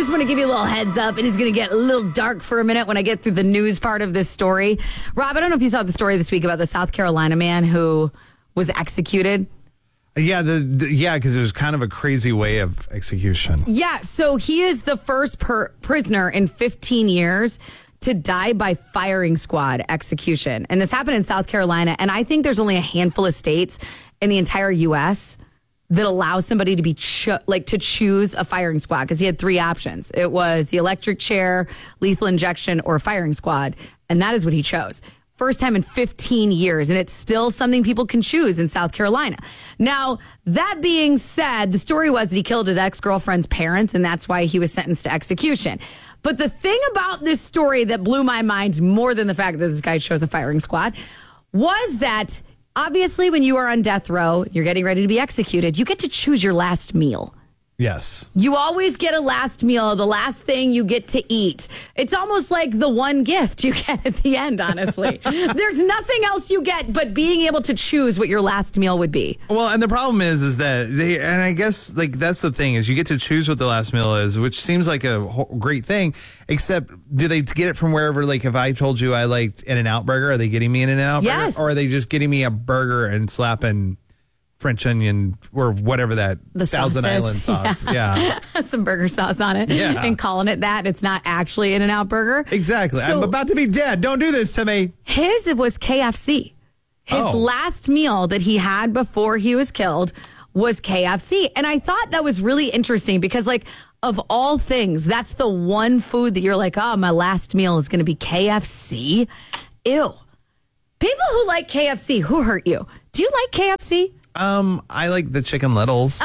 just want to give you a little heads up. It is going to get a little dark for a minute when I get through the news part of this story. Rob, I don't know if you saw the story this week about the South Carolina man who was executed. Yeah, because it was kind of a crazy way of execution. Yeah, so he is the first prisoner in 15 years to die by firing squad execution. And this happened in South Carolina. And I think there's only a handful of states in the entire U.S. that allows somebody to be to choose a firing squad, because he had three options. It was the electric chair, lethal injection, or firing squad. And that is what he chose. First time in 15 years. And it's still something people can choose in South Carolina. Now, that being said, the story was that he killed his ex-girlfriend's parents, and that's why he was sentenced to execution. But the thing about this story that blew my mind more than the fact that this guy chose a firing squad was that obviously, when you are on death row, you're getting ready to be executed, you get to choose your last meal. Yes. You always get a last meal, the last thing you get to eat. It's almost like the one gift you get at the end, honestly. There's nothing else you get but being able to choose what your last meal would be. Well, and the problem is that and I guess like that's the thing is you get to choose what the last meal is, which seems like a great thing, except do they get it from wherever? Like if I told you I liked In-N-Out Burger, are they getting me an In-N-Out Burger? Yes. Or are they just getting me a burger and slapping French onion or whatever that Thousand Island sauce. Yeah. Some burger sauce on it. Yeah. And calling it that. It's not actually In-N-Out Burger. Exactly. So, I'm about to be dead. Don't do this to me. His was KFC. His last meal that he had before he was killed was KFC. And I thought that was really interesting because, like, of all things, that's the one food that you're like, oh, my last meal is going to be KFC. Ew. People who like KFC, who hurt you? Do you like KFC? I like the Chicken Littles.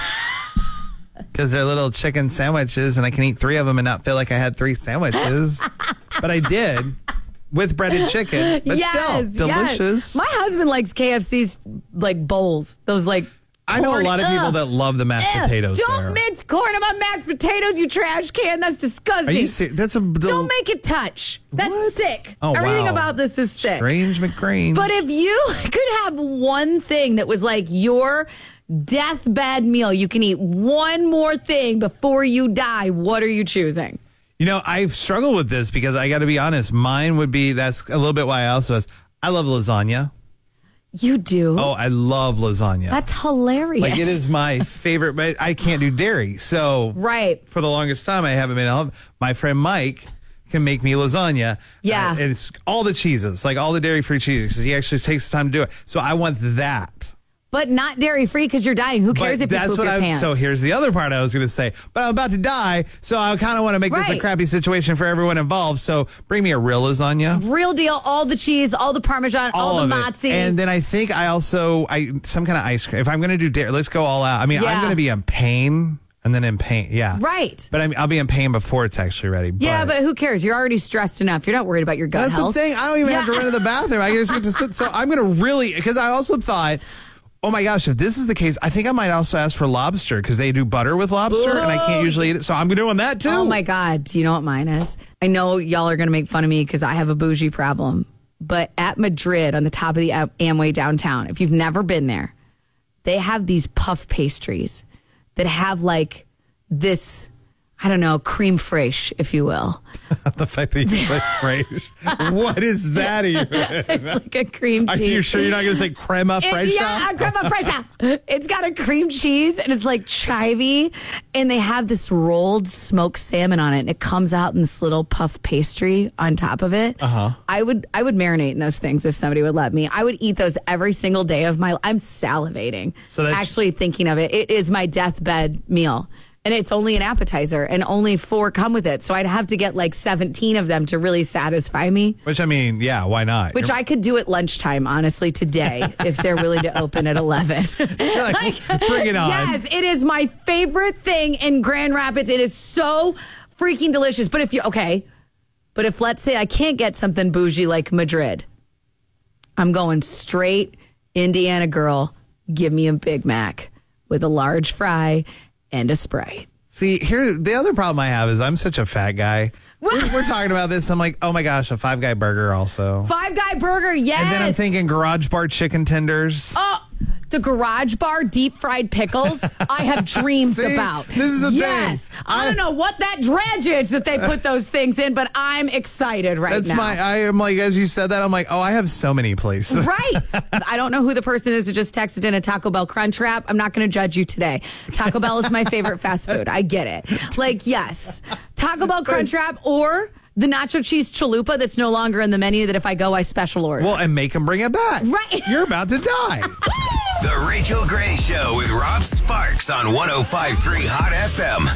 Because they're little chicken sandwiches, and I can eat 3 of them and not feel like I had 3 sandwiches. But I did with breaded chicken. But still, delicious. Yes. My husband likes KFC's like bowls. Those like I know a lot of people that love the mashed potatoes. Don't mix corn in my mashed potatoes, you trash can. That's disgusting. Are you serious? Don't make it touch. That's sick. Oh, Everything wow. about this is sick. Strange McGreen. But if you could have one thing that was like your deathbed meal, you can eat one more thing before you die, what are you choosing? You know, I've struggled with this because I got to be honest. Mine would be, that's a little bit why I also asked. I love lasagna. You do? Oh, I love lasagna. That's hilarious. Like, it is my favorite, but I can't do dairy. So, right. For the longest time, I haven't been able. My friend Mike can make me lasagna. Yeah. And it's all the cheeses, like all the dairy-free cheeses, because he actually takes the time to do it. So, I want that. But not dairy-free because you're dying. Who cares if you poop your pants? So here's the other part I was going to say. But I'm about to die, so I kind of want to make this a crappy situation for everyone involved. So bring me a real lasagna. Real deal. All the cheese, all the Parmesan, all the mozzie. And then I think some kind of ice cream. If I'm going to do dairy, let's go all out. I mean, I'm going to be in pain. And then in pain, yeah. Right. But I'll be in pain before it's actually ready. Yeah, but who cares? You're already stressed enough. You're not worried about your gut health. That's the thing. I don't even have to run to the bathroom. I just get to sit. So I'm going to really, because I also thought, oh my gosh, if this is the case, I think I might also ask for lobster because they do butter with lobster and I can't usually eat it. So I'm doing that too. Oh my God. Do you know what mine is? I know y'all are going to make fun of me because I have a bougie problem. But at Madrid, on the top of the Amway downtown, if you've never been there, they have these puff pastries that have like this, I don't know, creme fraiche, if you will. The fact that you say fraiche. What is that even? It's like a cream cheese. Are you sure you're not going to say crema fraiche? Yeah, crema fraiche. It's got a cream cheese and it's like chivy. And they have this rolled smoked salmon on it. And it comes out in this little puff pastry on top of it. Uh-huh. I would marinate in those things if somebody would let me. I would eat those every single day of my life. I'm salivating. So that's actually thinking of it. It is my deathbed meal. And it's only an appetizer, and only 4 come with it. So I'd have to get like 17 of them to really satisfy me. Which, I mean, yeah, why not? Which I could do at lunchtime, honestly, today, if they're willing to open at 11. Bring it on. Yes, it is my favorite thing in Grand Rapids. It is so freaking delicious. But if let's say I can't get something bougie like Madrid, I'm going straight Indiana girl. Give me a Big Mac with a large fry and a Sprite. See, here, the other problem I have is I'm such a fat guy. We're talking about this. I'm like, oh my gosh, a Five Guy burger also. Five Guy burger, yes. And then I'm thinking Garage Bar chicken tenders. Oh, the Garage Bar deep fried pickles, I have dreams about. This is the thing. I don't know what that dredge is that they put those things in, but I'm excited now. I am like, as you said that, I'm like, oh, I have so many places. Right. I don't know who the person is that just texted in a Taco Bell Crunch Wrap. I'm not going to judge you today. Taco Bell is my favorite fast food. I get it. Like, yes. Taco Bell Crunch Wrap or the nacho cheese chalupa that's no longer in the menu that if I go, I special order. Well, and make them bring it back. Right. You're about to die. The Rachel Gray Show with Rob Sparks on 105.3 Hot FM.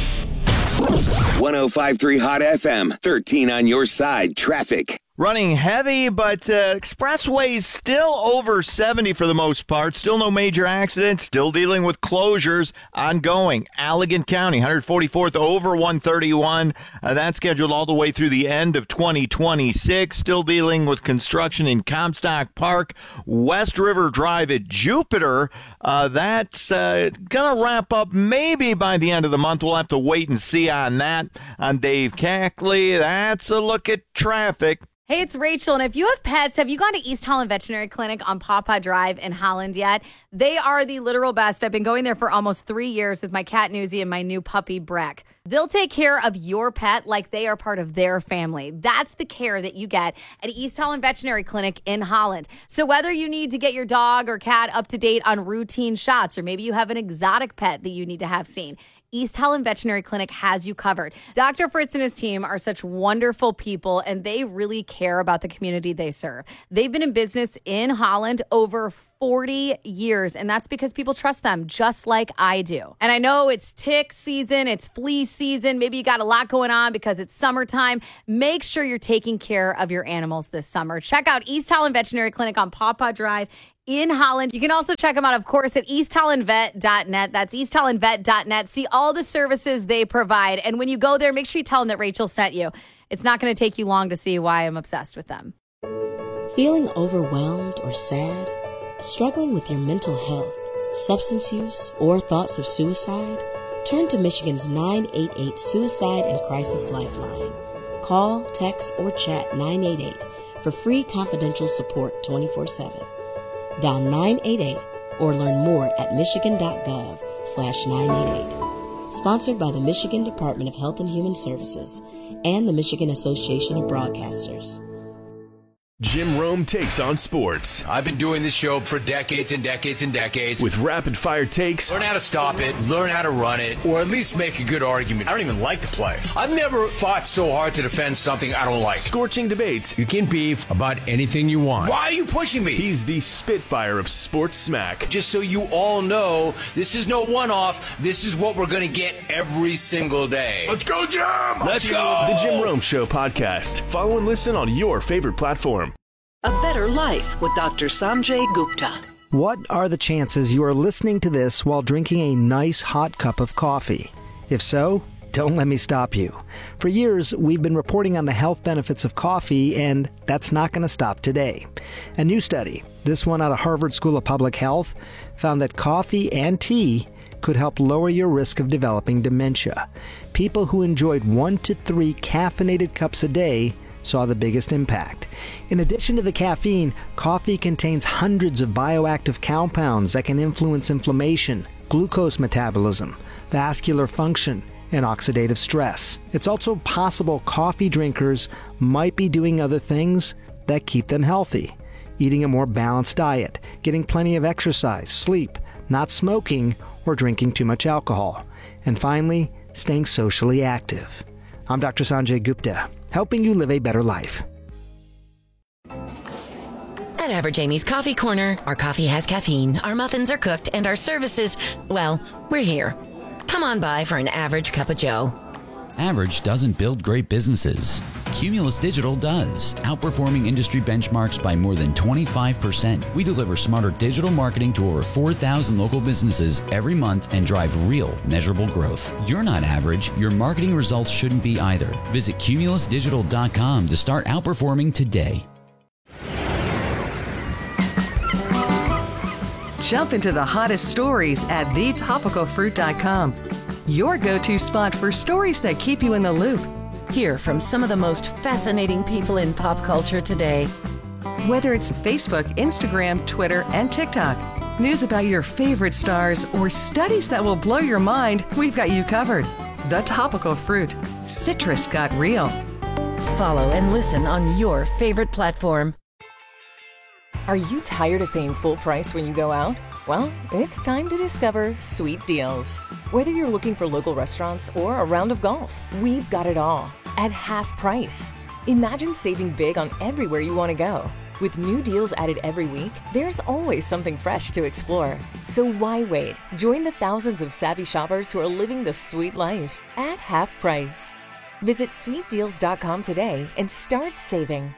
105.3 Hot FM, 13 on your side, traffic. Running heavy, but expressways still over 70 for the most part. Still no major accidents. Still dealing with closures ongoing. Allegan County, 144th over 131. That's scheduled all the way through the end of 2026. Still dealing with construction in Comstock Park. West River Drive at Jupiter. That's going to wrap up maybe by the end of the month. We'll have to wait and see on that. I'm Dave Cackley. That's a look at traffic. Hey, it's Rachel, and if you have pets, have you gone to East Holland Veterinary Clinic on Pawpaw Drive in Holland yet? They are the literal best. I've been going there for almost 3 years with my cat Newsy and my new puppy Breck. They'll take care of your pet like they are part of their family. That's the care that you get at East Holland Veterinary Clinic in Holland. So whether you need to get your dog or cat up to date on routine shots, or maybe you have an exotic pet that you need to have seen, East Holland Veterinary Clinic has you covered. Dr. Fritz and his team are such wonderful people, and they really care about the community they serve. They've been in business in Holland over 40 years, and that's because people trust them just like I do. And I know it's tick season, it's flea season, maybe you got a lot going on because it's summertime. Make sure you're taking care of your animals this summer. Check out East Holland Veterinary Clinic on Pawpaw Drive in Holland. You can also check them out, of course, at easthollandvet.net. That's easthollandvet.net. See all the services they provide. And when you go there, make sure you tell them that Rachel sent you. It's not going to take you long to see why I'm obsessed with them. Feeling overwhelmed or sad? Struggling with your mental health, substance use, or thoughts of suicide? Turn to Michigan's 988 Suicide and Crisis Lifeline. Call, text, or chat 988 for free confidential support 24/7. Dial 988 or learn more at michigan.gov/988. Sponsored by the Michigan Department of Health and Human Services and the Michigan Association of Broadcasters. Jim Rome takes on sports. I've been doing this show for decades and decades and decades. With rapid-fire takes. Learn how to stop it, learn how to run it, or at least make a good argument. I don't even like to play. I've never fought so hard to defend something I don't like. Scorching debates. You can beef about anything you want. Why are you pushing me? He's the Spitfire of sports smack. Just so you all know, this is no one-off. This is what we're going to get every single day. Let's go, Jim! Let's go! The Jim Rome Show podcast. Follow and listen on your favorite platform. A Better Life with Dr. Sanjay Gupta. What are the chances you are listening to this while drinking a nice hot cup of coffee? If so, don't let me stop you. For years, we've been reporting on the health benefits of coffee, and that's not going to stop today. A new study, this one out of Harvard School of Public Health, found that coffee and tea could help lower your risk of developing dementia. People who enjoyed 1 to 3 caffeinated cups a day saw the biggest impact. In addition to the caffeine, coffee contains hundreds of bioactive compounds that can influence inflammation, glucose metabolism, vascular function, and oxidative stress. It's also possible coffee drinkers might be doing other things that keep them healthy. Eating a more balanced diet, getting plenty of exercise, sleep, not smoking, or drinking too much alcohol. And finally, staying socially active. I'm Dr. Sanjay Gupta, helping you live a better life. At Average Amy's Coffee Corner, our coffee has caffeine, our muffins are cooked, and our services, well, we're here. Come on by for an average cup of joe. Average doesn't build great businesses. Cumulus Digital does, outperforming industry benchmarks by more than 25%. We deliver smarter digital marketing to over 4,000 local businesses every month and drive real, measurable growth. You're not average. Your marketing results shouldn't be either. Visit cumulusdigital.com to start outperforming today. Jump into the hottest stories at thetopicalfruit.com. Your go-to spot for stories that keep you in the loop. Hear from some of the most fascinating people in pop culture today. Whether it's Facebook, Instagram, Twitter, and TikTok. news about your favorite stars, or studies that will blow your mind, we've got you covered. The Topical Fruit. Citrus got real. Follow and listen on your favorite platform. Are you tired of paying full price when you go out? Well, it's time to discover Sweet Deals. Whether you're looking for local restaurants or a round of golf, we've got it all at half price. Imagine saving big on everywhere you want to go. With new deals added every week, there's always something fresh to explore. So why wait? Join the thousands of savvy shoppers who are living the sweet life at half price. Visit sweetdeals.com today and start saving.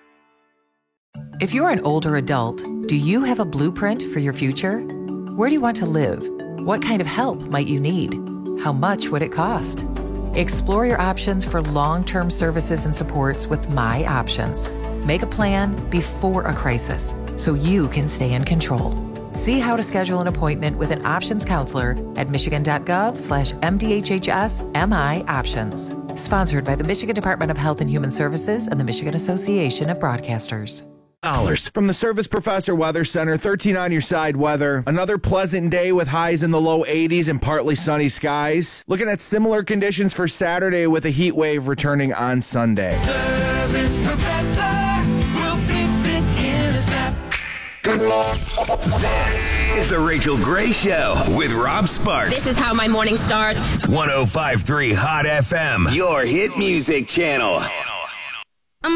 If you're an older adult, do you have a blueprint for your future? Where do you want to live? What kind of help might you need? How much would it cost? Explore your options for long-term services and supports with My Options. Make a plan before a crisis so you can stay in control. See how to schedule an appointment with an options counselor at michigan.gov/MDHHS-MI Options. Sponsored by the Michigan Department of Health and Human Services and the Michigan Association of Broadcasters. From the Service Professor Weather Center, 13 on your side weather. Another pleasant day with highs in the low 80s and partly sunny skies. Looking at similar conditions for Saturday with a heat wave returning on Sunday. Service Professor will fix it in a snap. Good luck. This is the Rachel Gray Show with Rob Sparks. This is how my morning starts. 105.3 Hot FM, your hit music channel.